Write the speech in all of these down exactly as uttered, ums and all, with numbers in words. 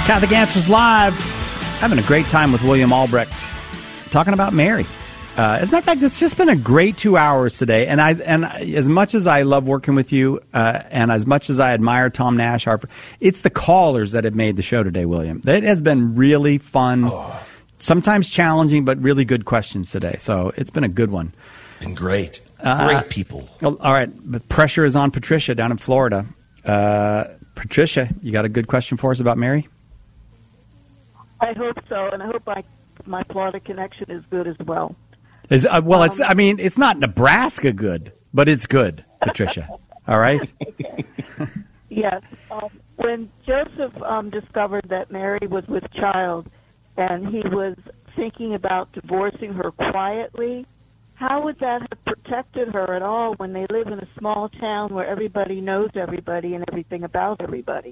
Catholic Answers Live. Having a great time with William Albrecht talking about Mary. Uh, as a matter of fact, it's just been a great two hours today. And I and as much as I love working with you, uh, and as much as I admire Tom Nash, Harper, it's the callers that have made the show today, William. It has been really fun, oh. sometimes challenging, but really good questions today. So it's been a good one. It's been great. Uh, great people. All right. The pressure is on Patricia down in Florida. Uh, Patricia, you got a good question for us about Mary? I hope so, and I hope my my Florida connection is good as well. Is uh, well, um, it's. I mean, it's not Nebraska good, but it's good, Patricia. All right. Yes. Um, when Joseph um, discovered that Mary was with child, and he was thinking about divorcing her quietly, how would that have protected her at all when they live in a small town where everybody knows everybody and everything about everybody?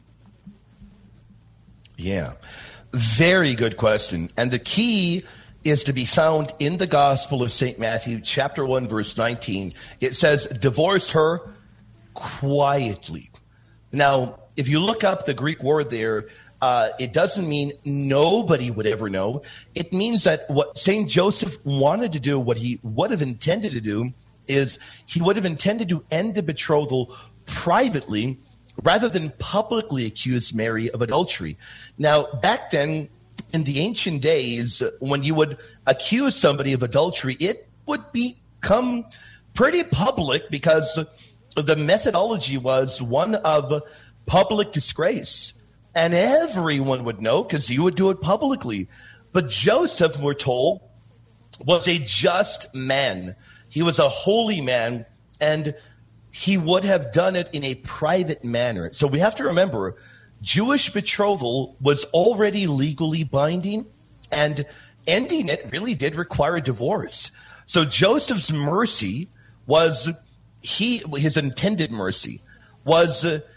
Yeah. Very good question. And the key is to be found in the Gospel of Saint Matthew, chapter one, verse nineteen. It says, divorce her quietly. Now, if you look up the Greek word there, uh, it doesn't mean nobody would ever know. It means that what Saint Joseph wanted to do, what he would have intended to do, is he would have intended to end the betrothal privately rather than publicly accuse Mary of adultery. Now, back then, in the ancient days, when you would accuse somebody of adultery, it would become pretty public because the methodology was one of public disgrace. And everyone would know because you would do it publicly. But Joseph, we're told, was a just man. He was a holy man, and he would have done it in a private manner. So we have to remember, Jewish betrothal was already legally binding, and ending it really did require a divorce. So Joseph's mercy was, he his intended mercy was uh,